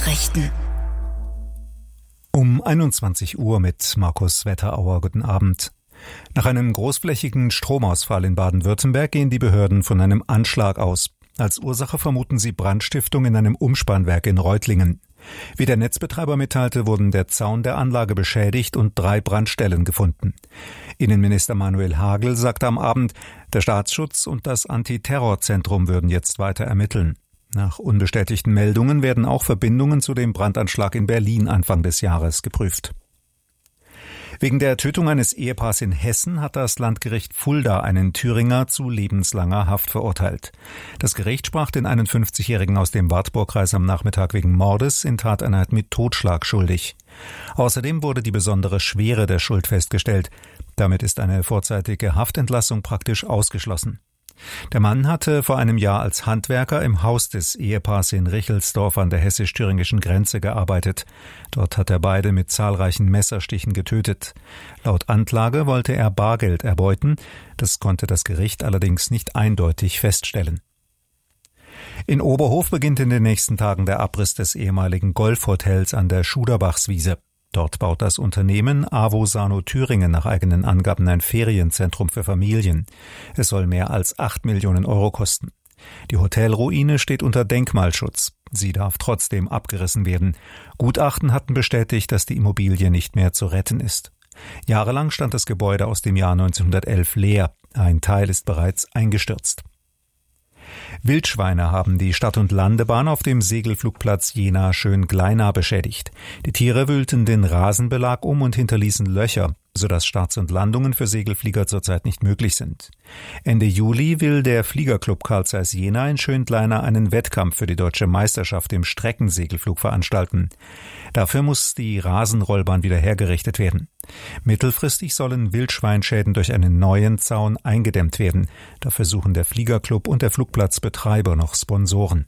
Nachrichten. Um 21 Uhr mit Markus Wetterauer. Guten Abend. Nach einem großflächigen Stromausfall in Baden-Württemberg gehen die Behörden von einem Anschlag aus. Als Ursache vermuten sie Brandstiftung in einem Umspannwerk in Reutlingen. Wie der Netzbetreiber mitteilte, wurden der Zaun der Anlage beschädigt und 3 Brandstellen gefunden. Innenminister Manuel Hagel sagte am Abend, der Staatsschutz und das Antiterrorzentrum würden jetzt weiter ermitteln. Nach unbestätigten Meldungen werden auch Verbindungen zu dem Brandanschlag in Berlin Anfang des Jahres geprüft. Wegen der Tötung eines Ehepaars in Hessen hat das Landgericht Fulda einen Thüringer zu lebenslanger Haft verurteilt. Das Gericht sprach den 51-Jährigen aus dem Wartburgkreis am Nachmittag wegen Mordes in Tateinheit mit Totschlag schuldig. Außerdem wurde die besondere Schwere der Schuld festgestellt. Damit ist eine vorzeitige Haftentlassung praktisch ausgeschlossen. Der Mann hatte vor einem Jahr als Handwerker im Haus des Ehepaars in Richelsdorf an der hessisch-thüringischen Grenze gearbeitet. Dort hat er beide mit zahlreichen Messerstichen getötet. Laut Anklage wollte er Bargeld erbeuten. Das konnte das Gericht allerdings nicht eindeutig feststellen. In Oberhof beginnt in den nächsten Tagen der Abriss des ehemaligen Golfhotels an der Schuderbachswiese. Dort baut das Unternehmen Avosano Thüringen nach eigenen Angaben ein Ferienzentrum für Familien. Es soll mehr als 8 Millionen Euro kosten. Die Hotelruine steht unter Denkmalschutz. Sie darf trotzdem abgerissen werden. Gutachten hatten bestätigt, dass die Immobilie nicht mehr zu retten ist. Jahrelang stand das Gebäude aus dem Jahr 1911 leer. Ein Teil ist bereits eingestürzt. Wildschweine haben die Stadt- und Landebahn auf dem Segelflugplatz Jena-Schöngleina beschädigt. Die Tiere wühlten den Rasenbelag um und hinterließen Löcher, sodass Starts und Landungen für Segelflieger zurzeit nicht möglich sind. Ende Juli will der Fliegerclub Carl Zeiss Jena in Schöngleina einen Wettkampf für die deutsche Meisterschaft im Streckensegelflug veranstalten. Dafür muss die Rasenrollbahn wieder hergerichtet werden. Mittelfristig sollen Wildschweinschäden durch einen neuen Zaun eingedämmt werden. Dafür suchen der Fliegerclub und der Flugplatzbetreiber noch Sponsoren.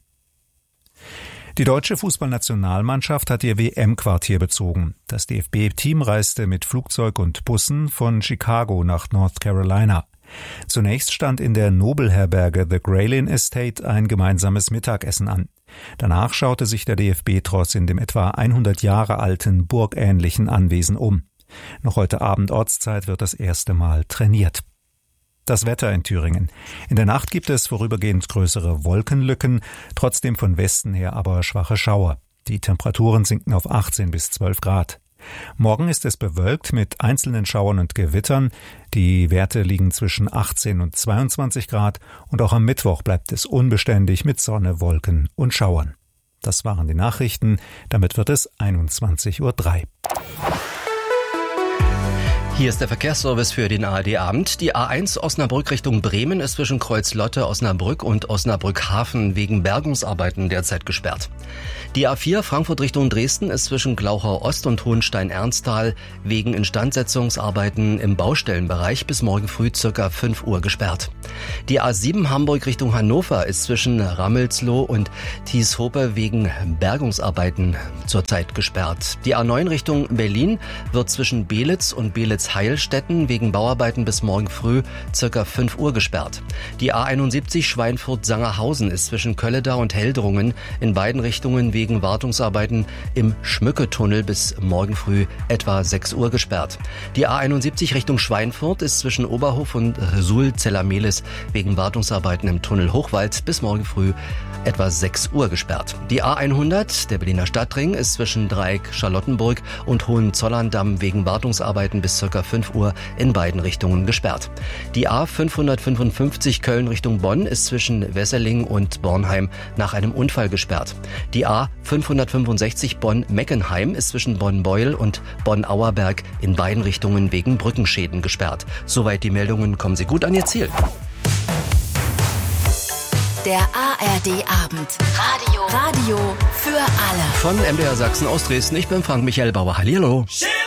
Die deutsche Fußballnationalmannschaft hat ihr WM-Quartier bezogen. Das DFB-Team reiste mit Flugzeug und Bussen von Chicago nach North Carolina. Zunächst stand in der Nobelherberge The Graylin Estate ein gemeinsames Mittagessen an. Danach schaute sich der DFB-Tross in dem etwa 100 Jahre alten burgähnlichen Anwesen um. Noch heute Abend Ortszeit wird das erste Mal trainiert. Das Wetter in Thüringen. In der Nacht gibt es vorübergehend größere Wolkenlücken, trotzdem von Westen her aber schwache Schauer. Die Temperaturen sinken auf 18 bis 12 Grad. Morgen ist es bewölkt mit einzelnen Schauern und Gewittern. Die Werte liegen zwischen 18 und 22 Grad und auch am Mittwoch bleibt es unbeständig mit Sonne, Wolken und Schauern. Das waren die Nachrichten. Damit wird es 21:03 Uhr. Hier ist der Verkehrsservice für den ARD-Abend. Die A1 Osnabrück Richtung Bremen ist zwischen Kreuzlotte, Osnabrück und Osnabrück-Hafen wegen Bergungsarbeiten derzeit gesperrt. Die A4 Frankfurt Richtung Dresden ist zwischen Glauchau Ost und Hohenstein-Ernsthal wegen Instandsetzungsarbeiten im Baustellenbereich bis morgen früh ca. 5 Uhr gesperrt. Die A7 Hamburg Richtung Hannover ist zwischen Rammelsloh und Thieshope wegen Bergungsarbeiten zurzeit gesperrt. Die A9 Richtung Berlin wird zwischen Belitz und Belitz-Heilstätten wegen Bauarbeiten bis morgen früh ca. 5 Uhr gesperrt. Die A71 Schweinfurt-Sangerhausen ist zwischen Kölledau und Heldrungen in beiden Richtungen wegen Wartungsarbeiten im Schmücketunnel bis morgen früh etwa 6 Uhr gesperrt. Die A71 Richtung Schweinfurt ist zwischen Oberhof und Suhl-Zellermehlis wegen Wartungsarbeiten im Tunnel Hochwald bis morgen früh etwa 6 Uhr gesperrt. Die A100, der Berliner Stadtring, ist zwischen Dreieck Charlottenburg und Hohenzollern-Damm wegen Wartungsarbeiten bis ca. 5 Uhr in beiden Richtungen gesperrt. Die A555 Köln Richtung Bonn ist zwischen Wesseling und Bornheim nach einem Unfall gesperrt. Die A565 Bonn-Meckenheim ist zwischen Bonn-Beuel und Bonn-Auerberg in beiden Richtungen wegen Brückenschäden gesperrt. Soweit die Meldungen, kommen Sie gut an Ihr Ziel. Der ARD-Abend. Radio für alle. Von MDR Sachsen aus Dresden, ich bin Frank Michael Bauer. Hallihallo.